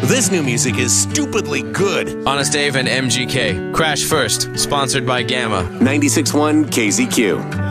This new music is stupidly good. Honest Dave and MGK. Crash First, sponsored by Gamma. 96.1 KZQ.